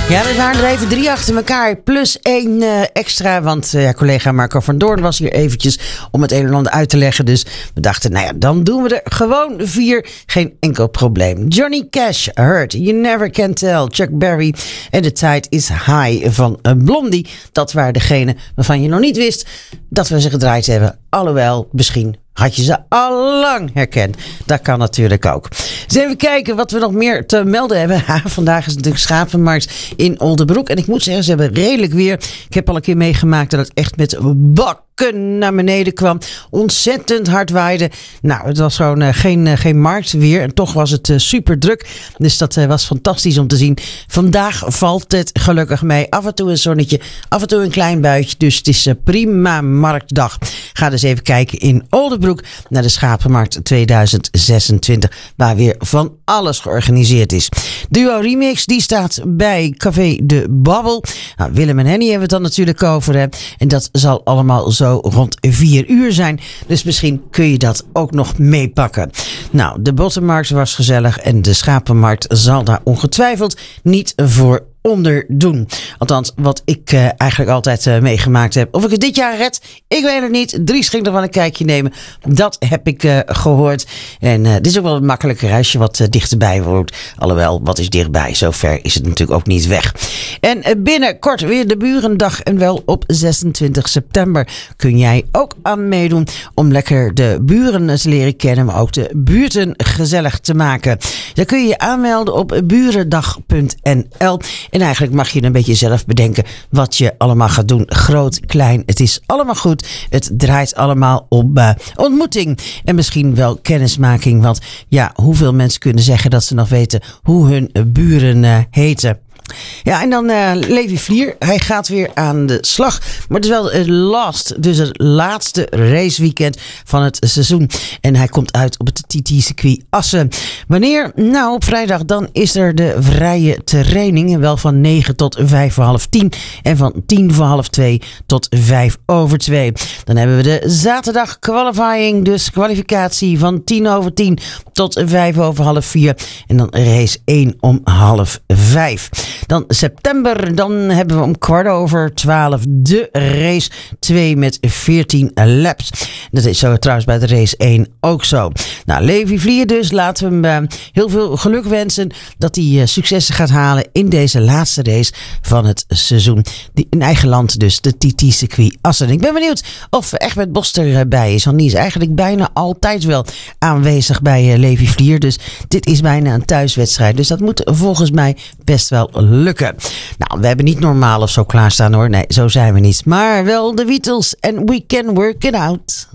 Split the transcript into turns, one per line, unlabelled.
Ja, er waren er even 3 achter elkaar. Plus 1 extra. Want collega Marco van Doorn was hier eventjes om het een en ander uit te leggen. Dus we dachten, nou ja, dan doen we er gewoon 4. Geen enkel probleem. Johnny Cash, Hurt, You Never Can Tell. Chuck Berry en The Tide is High van Blondie. Dat waren degenen waarvan je nog niet wist dat we ze gedraaid hebben. Alhoewel, misschien had je ze al lang herkend. Dat kan natuurlijk ook. Dus even kijken wat we nog meer te melden hebben. Vandaag is natuurlijk schapenmarkt in Oldebroek. En ik moet zeggen, ze hebben redelijk weer. Ik heb al een keer meegemaakt dat het echt met bakken naar beneden kwam. Ontzettend hard waaide. Nou, het was gewoon geen marktweer. En toch was het super druk. Dus dat was fantastisch om te zien. Vandaag valt het gelukkig mee. Af en toe een zonnetje. Af en toe een klein buitje. Dus het is prima marktdag. Ga dus even kijken in Oldebroek naar de Schapenmarkt 2026. Waar weer van alles georganiseerd is. Duo Remix, die staat bij Café de Babbel. Nou, Willem en Henny hebben we het dan natuurlijk over. Hè? En dat zal allemaal zo rond 4 uur zijn. Dus misschien kun je dat ook nog meepakken. Nou, de Bottenmarkt was gezellig. En de Schapenmarkt zal daar ongetwijfeld niet voor onderdoen. Althans, wat ik eigenlijk altijd meegemaakt heb. Of ik het dit jaar red, ik weet het niet. Dries ging er wel een kijkje nemen. Dat heb ik gehoord. En dit is ook wel een makkelijker als je wat dichterbij woont. Alhoewel, wat is dichtbij? Zo ver is het natuurlijk ook niet weg. En binnenkort weer de Burendag. En wel op 26 september kun jij ook aan meedoen om lekker de buren te leren kennen, maar ook de buurten gezellig te maken. Dan kun je je aanmelden op burendag.nl. En eigenlijk mag je een beetje zelf bedenken wat je allemaal gaat doen. Groot, klein, het is allemaal goed. Het draait allemaal op ontmoeting. En misschien wel kennismaking. Want ja, hoeveel mensen kunnen zeggen dat ze nog weten hoe hun buren heten. Ja, en dan Levi Vlier. Hij gaat weer aan de slag. Maar het is wel het laatste raceweekend van het seizoen. En hij komt uit op het TT-circuit Assen. Wanneer? Nou, op vrijdag dan is er de vrije training. En wel van 9 tot 5:30. En van 2:10 tot 2:05. Dan hebben we de zaterdag qualifying. Dus kwalificatie van 10:10 tot 4:05. En dan race 1 om 4:30. Dan september, dan hebben we om 12:15 de race 2 met 14 laps. Dat is zo trouwens bij de race 1 ook zo. Nou, Levi Vlier dus, laten we hem heel veel geluk wensen dat hij successen gaat halen in deze laatste race van het seizoen. In eigen land dus, de TT-circuit Assen. Ik ben benieuwd of Egbert Bos erbij is, want die is eigenlijk bijna altijd wel aanwezig bij Levi Vlier. Dus dit is bijna een thuiswedstrijd. Dus dat moet volgens mij best wel lukken. Nou, we hebben niet normaal of zo klaarstaan hoor. Nee, zo zijn we niet. Maar wel de Beatles en We Can Work It Out.